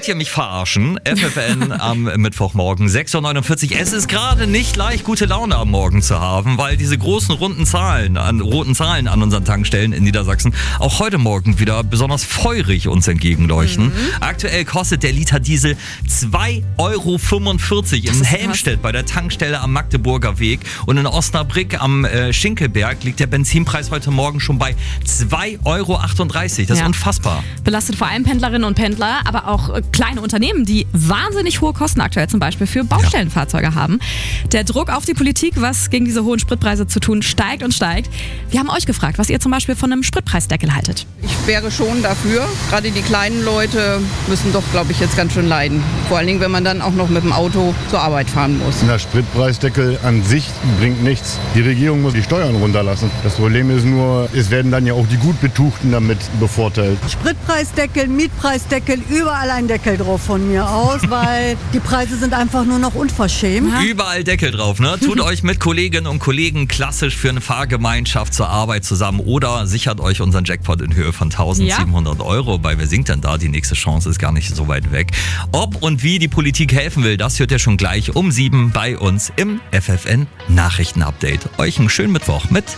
ihr mich verarschen? FFN am Mittwochmorgen, 6.49 Uhr. Es ist gerade nicht leicht, gute Laune am Morgen zu haben, weil diese großen roten Zahlen an unseren Tankstellen in Niedersachsen auch heute Morgen wieder besonders feurig uns entgegenleuchten. Aktuell kostet der Liter Diesel 2,45 € in Helmstedt bei der Tankstelle am Magdeburger Weg. Und in Osnabrück am Schinkelberg liegt der Benzinpreis heute Morgen schon bei 2,38 €. Das ist unfassbar. Belastet vor allem Pendlerinnen und Pendler, aber auch kleine Unternehmen, die wahnsinnig hohe Kosten aktuell zum Beispiel für Baustellenfahrzeuge haben. Der Druck auf die Politik, was gegen diese hohen Spritpreise zu tun, steigt und steigt. Wir haben euch gefragt, was ihr zum Beispiel von einem Spritpreisdeckel haltet. Ich wäre schon dafür. Gerade die kleinen Leute müssen doch, glaube ich, jetzt ganz schön leiden. Vor allen Dingen, wenn man dann auch noch mit dem Auto zur Arbeit fahren muss. Der Spritpreisdeckel an sich bringt nichts. Die Regierung muss die Steuern runterlassen. Das Problem ist nur, es werden dann ja auch die Gutbetuchten damit bevorteilt. Spritpreisdeckel, Mietpreisdeckel, überall ein Deckel drauf von mir aus, weil die Preise sind einfach nur noch unverschämt. Überall Deckel drauf, ne? Tut euch mit Kolleginnen und Kollegen klassisch für eine Fahrgemeinschaft zur Arbeit zusammen oder sichert euch unseren Jackpot in Höhe von 1.700 €. Bei Wer singt denn da? Die nächste Chance ist gar nicht so weit weg. Ob und wie die Politik helfen will, das hört ihr schon gleich um 7 bei uns im FFN Nachrichtenupdate. Euch einen schönen Mittwoch mit